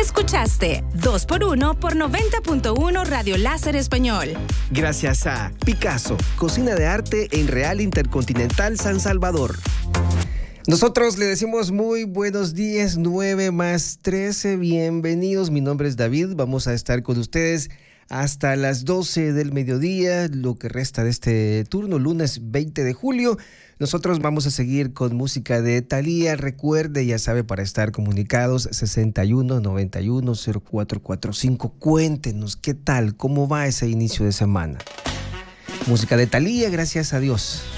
Escuchaste 2x1 por 90.1 Radio Láser Español. Gracias a Picasso, cocina de arte en Real Intercontinental San Salvador. Nosotros le decimos muy buenos días, 9+13, bienvenidos. Mi nombre es David, vamos a estar con ustedes hasta las 12 del mediodía, lo que resta de este turno, lunes 20 de julio. Nosotros vamos a seguir con música de Thalía. Recuerde, ya sabe, para estar comunicados, 6191-0445. Cuéntenos, ¿qué tal? ¿Cómo va ese inicio de semana? Música de Thalía, gracias a Dios.